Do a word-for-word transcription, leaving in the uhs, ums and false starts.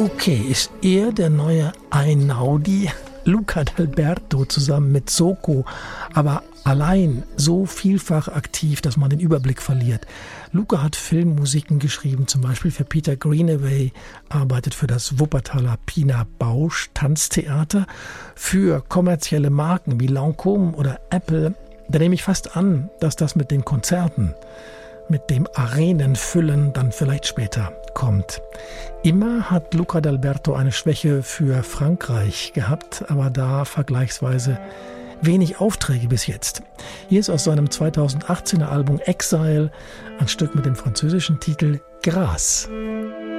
Okay, ist er der neue Einaudi? Luca D'Alberto zusammen mit Soko, aber allein so vielfach aktiv, dass man den Überblick verliert. Luca hat Filmmusiken geschrieben, zum Beispiel für Peter Greenaway, arbeitet für das Wuppertaler Pina Bausch Tanztheater, für kommerzielle Marken wie Lancôme oder Apple. Da nehme ich fast an, dass das mit den Konzerten, mit dem Arenenfüllen dann vielleicht später kommt. Immer hat Luca D'Alberto eine Schwäche für Frankreich gehabt, aber da vergleichsweise wenig Aufträge bis jetzt. Hier ist aus seinem zweitausendachtzehner Album Exile ein Stück mit dem französischen Titel Grâce.